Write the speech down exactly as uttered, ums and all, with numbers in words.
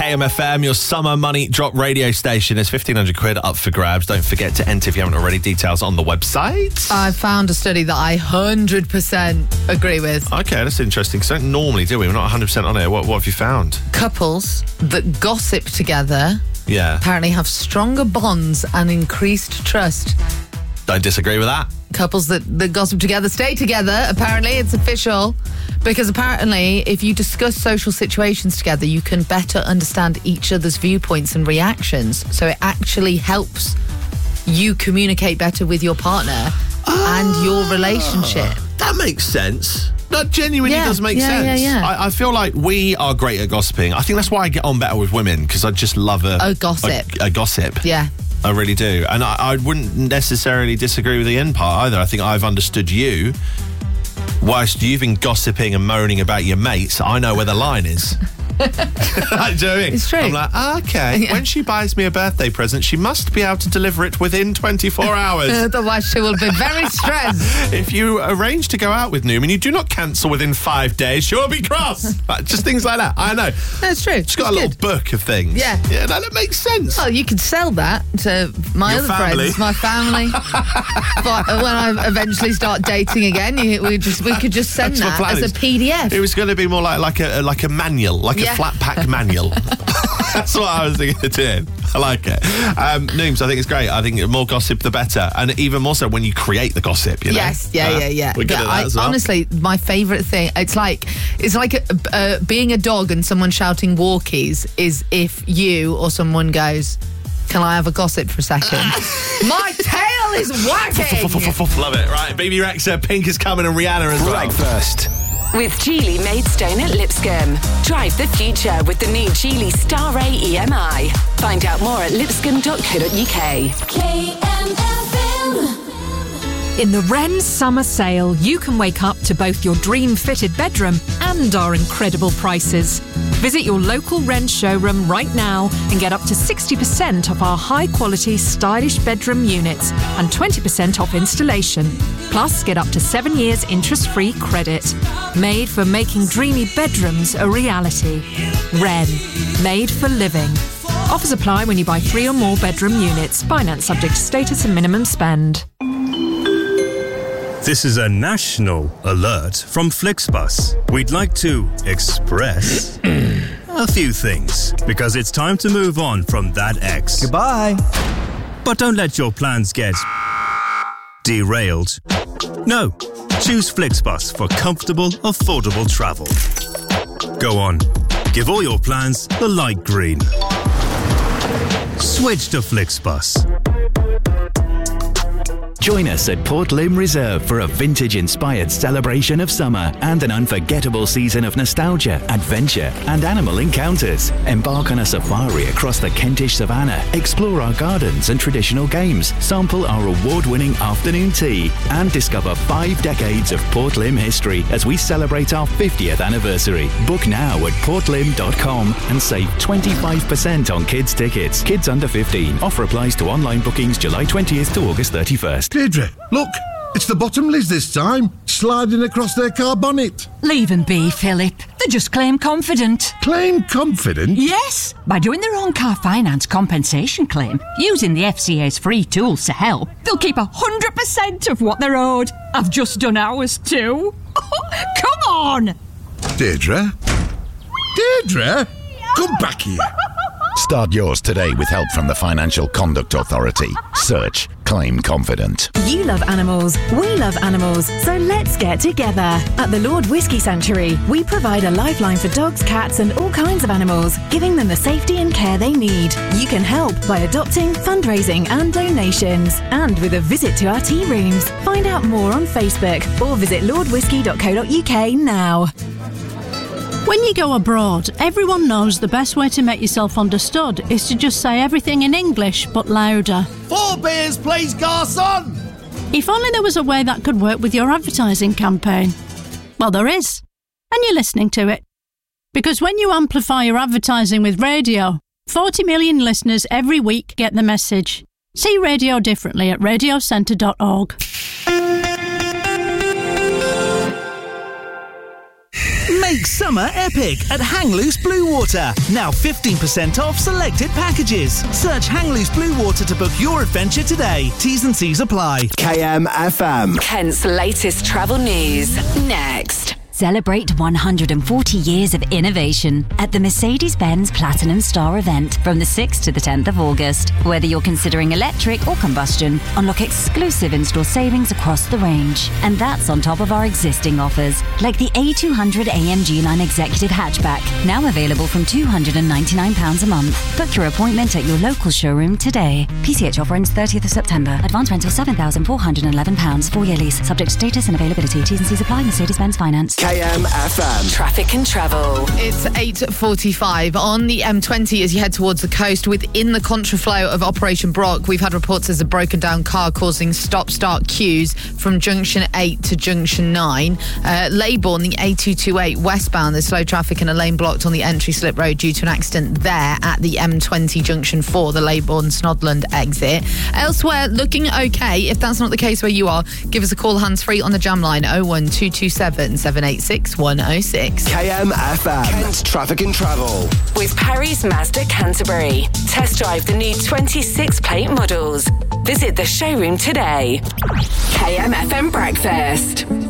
A M F M, your summer money drop radio station. There's fifteen hundred quid up for grabs. Don't forget to enter if you haven't already. Details on the website. I found a study that I one hundred percent agree with. Okay, that's interesting, because I don't normally, do we? We're not one hundred percent on it. What, what have you found? Couples that gossip together Yeah. apparently have stronger bonds and increased trust. Don't disagree with that. Couples that, that gossip together stay together. Apparently, it's official. Because apparently, if you discuss social situations together, you can better understand each other's viewpoints and reactions. So it actually helps you communicate better with your partner oh, and your relationship. That makes sense. That genuinely Yeah, does make yeah, sense. yeah, yeah. I, I feel like we are great at gossiping. I think that's why I get on better with women, because I just love a... A gossip. A, a gossip. Yeah. I really do. And I, I wouldn't necessarily disagree with the end part either. I think I've understood you. Whilst you've been gossiping and moaning about your mates, I know where the line is. Like, do you know what I mean? It's true. I'm like, ah, okay, Yeah. when she buys me a birthday present, she must be able to deliver it within twenty-four hours. Otherwise, she will be very stressed. If you arrange to go out with Noom and you do not cancel within five days, she'll be cross. Like, just things like that. I know. That's true. She's got It's a little good. book of things. Yeah. Yeah, no, that makes sense. Well, you could sell that to my Your other family. friends, my family. But when I eventually start dating again, you, we just we could just send That's my that plan as is- a P D F. It was going to be more like like a like a manual, like Yeah. a flat pack manual. That's what I was thinking of doing. I like it. Um, Nooms, I think it's great. I think the more gossip, the better. And even more so when you create the gossip, you know? Yes, yeah, Uh, yeah, yeah. We're good Yeah, at that I, as well. Honestly, my favourite thing, it's like it's like a, uh, being a dog and someone shouting walkies is if you or someone goes, can I have a gossip for a second? My tail is wagging! Love it. Right, Baby Rexha, Pink is coming, and Rihanna as well. Breakfast. With Geely Maidstone at Lipscomb. Drive the future with the new Geely Star Ray E M I. Find out more at lipscomb dot co dot uk. K M F M. In the Wren Summer Sale, you can wake up to both your dream-fitted bedroom and our incredible prices. Visit your local Wren showroom right now and get up to sixty percent off our high-quality, stylish bedroom units and twenty percent off installation. Plus, get up to seven years interest-free credit. Made for making dreamy bedrooms a reality. Wren. Made for living. Offers apply when you buy three or more bedroom units. Finance subject to status and minimum spend. This is a national alert from Flixbus. We'd like to express a few things because it's time to move on from that ex. Goodbye. But don't let your plans get derailed. No, choose Flixbus for comfortable, affordable travel. Go on, give all your plans the light green. Switch to Flixbus. Join us at Port Lim Reserve for a vintage-inspired celebration of summer and an unforgettable season of nostalgia, adventure and animal encounters. Embark on a safari across the Kentish savannah, explore our gardens and traditional games, sample our award-winning afternoon tea and discover five decades of Port Lim history as we celebrate our fiftieth anniversary. Book now at port lim dot com and save twenty-five percent on kids' tickets. Kids under fifteen. Offer applies to online bookings July twentieth to August thirty-first. Deirdre, look, it's the Bottomleys this time, sliding across their car bonnet. Leave them be, Philip. They just claim confident. Claim confident? Yes, by doing their own car finance compensation claim, using the F C A's free tools to help, they'll keep one hundred percent of what they're owed. I've just done ours too. Come on! Deirdre? Deirdre? Come back here. Start yours today with help from the Financial Conduct Authority. Search Claim Confident. You love animals, we love animals, so let's get together. At the Lord Whisky Sanctuary, we provide a lifeline for dogs, cats and all kinds of animals, giving them the safety and care they need. You can help by adopting, fundraising and donations. And with a visit to our tea rooms. Find out more on Facebook or visit lord whisky dot co dot uk now. When you go abroad, everyone knows the best way to make yourself understood is to just say everything in English, but louder. Four beers, please, garçon! If only there was a way that could work with your advertising campaign. Well, there is. And you're listening to it. Because when you amplify your advertising with radio, forty million listeners every week get the message. See radio differently at radio centre dot org. Make summer epic at Hang Loose Blue Water. Now fifteen percent off selected packages. Search Hang Loose Blue Water to book your adventure today. T's and C's apply. K M F M. Kent's latest travel news. Next. Celebrate one hundred forty years of innovation at the Mercedes-Benz Platinum Star event from the sixth to the tenth of August. Whether you're considering electric or combustion, unlock exclusive in-store savings across the range. And that's on top of our existing offers, like the A two hundred A M G line Executive Hatchback, now available from two hundred ninety-nine pounds a month. Book your appointment at your local showroom today. P C H offer ends thirtieth of September. Advance rental seven thousand four hundred eleven pounds. Four-year lease. Subject to status and availability. T's and C's apply. Mercedes-Benz Finance. K M F M. Traffic and travel. It's eight forty-five on the M twenty as you head towards the coast. Within the contraflow of Operation Brock, we've had reports there's a broken down car causing stop-start queues from junction eight to junction nine. Uh, Leybourne, the A two twenty-eight westbound, there's slow traffic and a lane blocked on the entry slip road due to an accident there at the M twenty junction four, the Leybourne Snodland exit. Elsewhere, looking okay. If that's not the case where you are, give us a call hands-free on the jam line oh one two two seven, seven eight six, one oh six. K M F M. Kent's Traffic and Travel. With Parry's Mazda Canterbury. Test drive the new twenty-six plate models. Visit the showroom today. K M F M Breakfast.